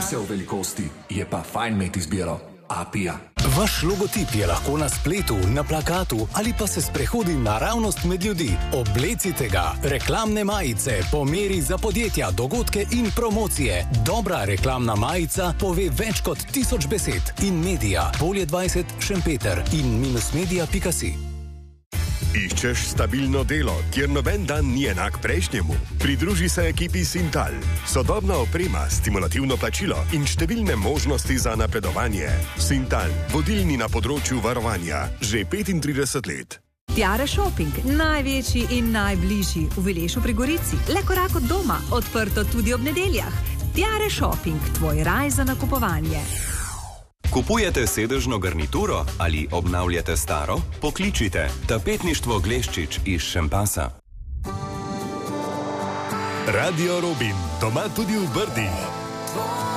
se v velikosti, je pa fajn imeti izbiro. Apija. Vaš logotip je lahko na spletu, na plakatu ali pa se sprehodi naravnost med ljudi. Oblecite ga. Reklamne majice po meri za podjetja, dogodke in promocije. Dobra reklamna majica pove več kot 1000 besed. In Media, Polje 20, Šempeter in -media.si. Iščeš stabilno delo, kjer noben dan ni enak prejšnjemu? Pridruži se ekipi Sintal. Sodobna oprema, stimulativno plačilo in številne možnosti za napredovanje. Sintal, vodilni na področju varovanja, že 35 let. Tiare Shopping, največji in najbližji v Vilešu pri Gorici. Le korak od doma, odprto tudi ob nedeljah. Tiare Shopping, tvoj raj za nakupovanje. Kupujete sedežno garnituro ali obnavljate staro? Pokličite Tapetništvo Gleščič iz Šempasa. Radio Robin, doma tudi v Brdih.